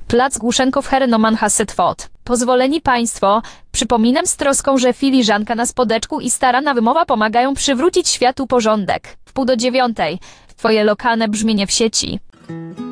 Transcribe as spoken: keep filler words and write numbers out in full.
Plac Głuszenków Hernoman Hassetfot. Pozwoleni Państwo, przypominam z troską, że filiżanka na spodeczku i starana wymowa pomagają przywrócić światu porządek. W pół do dziewiątej. Twoje lokalne brzmienie w sieci.